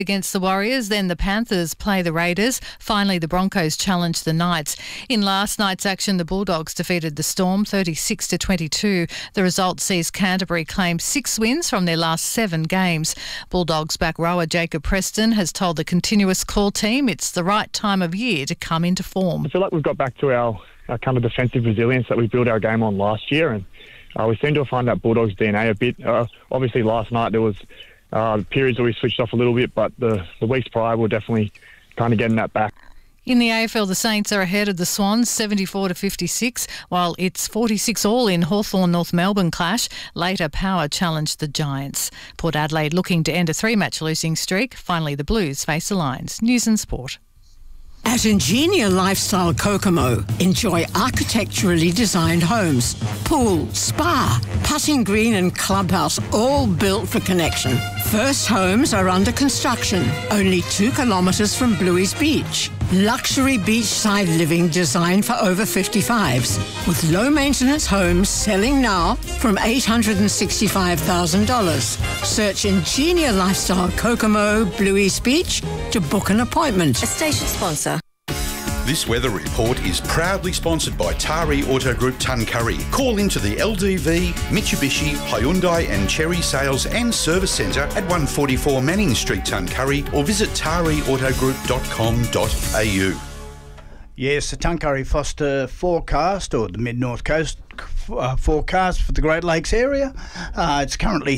against the Warriors, then the Panthers play the Raiders. Finally, the Broncos challenge the Knights. In last night's action, the Bulldogs defeated the Storm 36-22. The result sees Canterbury claim 6 wins from their last 7 games. Bulldogs back rower Jacob Preston has told the Continuous Call team it's the right time of year to come into form. I feel like we've got back to our kind of defensive resilience that we built our game on last year, and we seem to have found that Bulldogs DNA a bit. Obviously, last night there was periods where we switched off a little bit, but the weeks prior we're definitely kind of getting that back. In the AFL, the Saints are ahead of the Swans 74-56, while it's 46-all in Hawthorn-North Melbourne clash. Later, Power challenged the Giants. Port Adelaide looking to end a 3-match losing streak. Finally, the Blues face the Lions. News and Sport. At Ingenia Lifestyle Kokomo, enjoy architecturally designed homes, pool, spa, putting green and clubhouse, all built for connection. First homes are under construction, only 2 kilometres from Bluey's Beach. Luxury beachside living designed for over 55s, with low-maintenance homes selling now from $865,000. Search Ingenia Lifestyle Kokomo, Bluey's Beach to book an appointment. A station sponsor. This weather report is proudly sponsored by Tari Auto Group Tuncurry. Call into the LDV, Mitsubishi, Hyundai and Chery Sales and Service Centre at 144 Manning Street, Tuncurry, or visit tariautogroup.com.au. Yes, the Tuncurry Foster forecast, or the Mid-North Coast forecast for the Great Lakes area. It's currently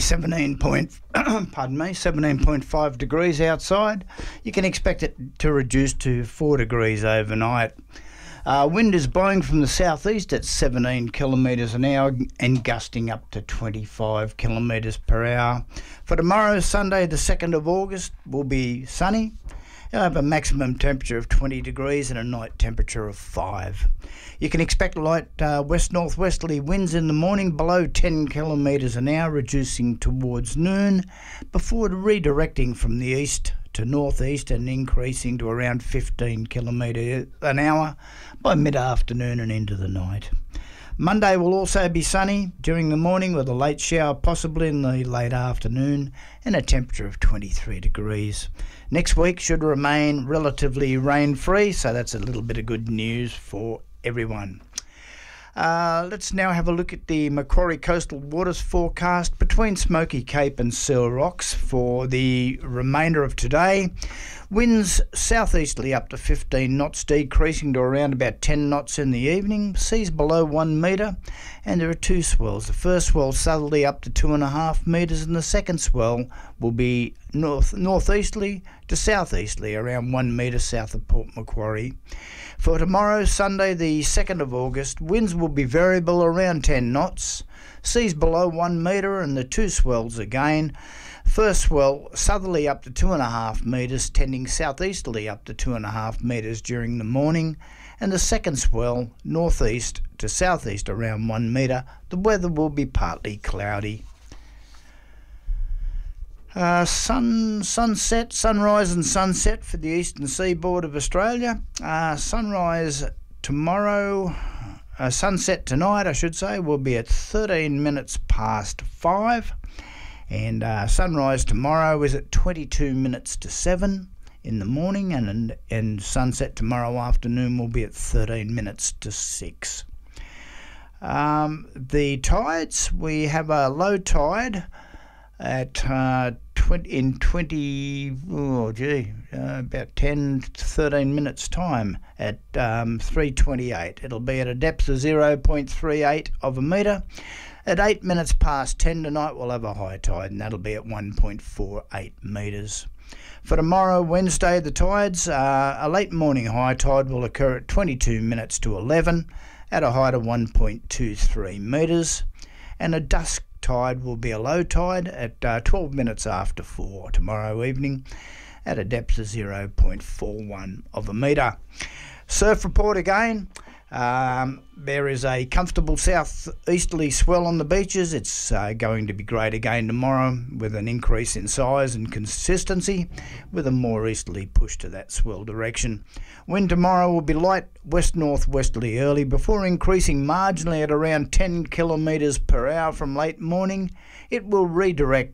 17.5 degrees outside. You can expect it to reduce to 4 degrees overnight. Wind is blowing from the southeast at 17 kilometres an hour and gusting up to 25 kilometres per hour. For tomorrow, Sunday, the 2nd of August, will be sunny. You'll have a maximum temperature of 20 degrees and a night temperature of 5. You can expect light west-northwesterly winds in the morning below 10 kilometres an hour, reducing towards noon, before redirecting from the east to northeast and increasing to around 15 kilometres an hour by mid-afternoon and into the night. Monday will also be sunny during the morning with a late shower possible in the late afternoon and a temperature of 23 degrees. Next week should remain relatively rain-free, so that's a little bit of good news for everyone. Let's now have a look at the Macquarie Coastal Waters forecast between Smoky Cape and Seal Rocks for the remainder of today. Winds southeasterly up to 15 knots, decreasing to around about 10 knots in the evening. Seas below 1 metre, and there are 2 swells. The first swell southerly up to 2.5 metres, and the second swell will be northeasterly to southeasterly around 1 metre south of Port Macquarie. For tomorrow, Sunday, the 2nd of August, winds will be variable around 10 knots. Seas below 1 metre, and the 2 swells again. First swell southerly up to 2.5 metres, tending southeasterly up to 2.5 metres during the morning, and the second swell northeast to southeast around 1 metre. The weather will be partly cloudy. Sunrise and sunset for the eastern seaboard of Australia. Sunrise tomorrow, sunset tonight, I should say, will be at 13 minutes past 5. And sunrise tomorrow is at 22 minutes to 7 in the morning, and sunset tomorrow afternoon will be at 13 minutes to 6. The tides, we have a low tide at about 10 to 13 minutes time at 3:28. It'll be at a depth of 0.38 of a metre. At 8 minutes past 10 tonight, we'll have a high tide, and that'll be at 1.48 metres. For tomorrow, Wednesday, the tides, a late morning high tide will occur at 22 minutes to 11 at a height of 1.23 metres, and a dusk tide will be a low tide at 12 minutes after 4 tomorrow evening at a depth of 0.41 of a metre. Surf report again. There is a comfortable southeasterly swell on the beaches. It's going to be great again tomorrow with an increase in size and consistency with a more easterly push to that swell direction. Wind tomorrow will be light west-northwesterly early before increasing marginally at around 10 kilometres per hour from late morning. It will redirect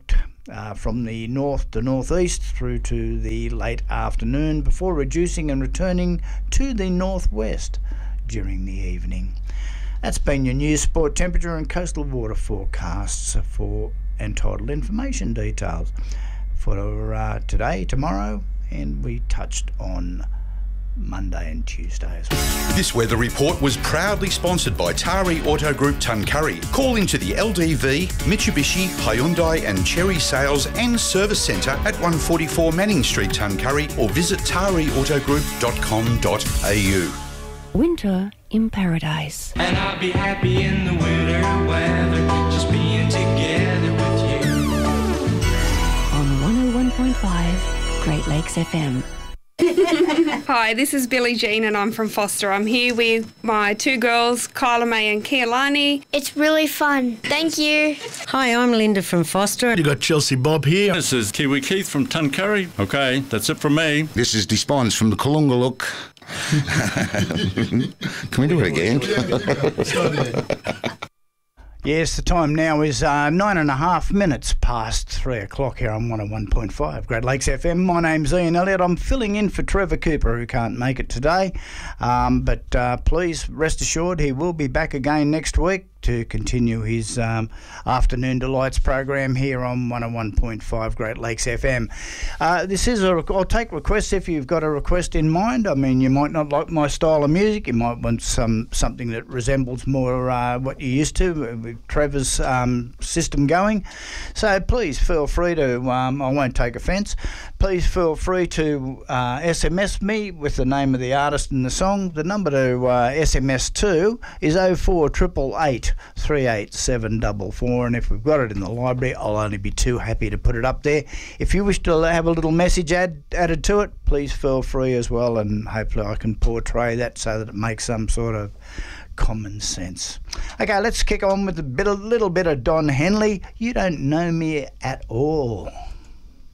from the north to northeast through to the late afternoon before reducing and returning to the northwest during the evening. That's been your news, sport, temperature and coastal water forecasts and total information details for today, tomorrow, and we touched on Monday and Tuesday as well. This weather report was proudly sponsored by Tari Auto Group Tuncurry. Call into the LDV, Mitsubishi, Hyundai and Cherry Sales and Service Centre at 144 Manning Street, Tuncurry, or visit tariautogroup.com.au. Winter in Paradise. And I'll be happy in the winter weather, just being together with you. On 101.5 Great Lakes FM. Hi, this is Billie Jean and I'm from Foster. I'm here with my two girls, Kyla May and Kealani. It's really fun. Thank you. Hi, I'm Linda from Foster. You got Chelsea Bob here. This is Kiwi Keith from Tuncurry. Okay, that's it from me. This is Despons from the Kalungaluk. Can we do it again? Yes, the time now is 9.5 minutes past 3 o'clock here on 101.5 Great Lakes FM. My name's Ian Elliott. I'm filling in for Trevor Cooper, who can't make it today. But please rest assured he will be back again next week to continue his Afternoon Delights program here on 101.5 Great Lakes FM. I'll take requests if you've got a request in mind. I mean, you might not like my style of music. You might want something that resembles more what you're used to with Trevor's system going. So please feel free to, I won't take offence, please feel free to SMS me with the name of the artist and the song. The number to SMS to is 0488 38744, and if we've got it in the library, I'll only be too happy to put it up there. If you wish to have a little message added to it, please feel free as well, and hopefully I can portray that so that it makes some sort of common sense. Okay, let's kick on with a little bit of Don Henley. You Don't Know Me at All.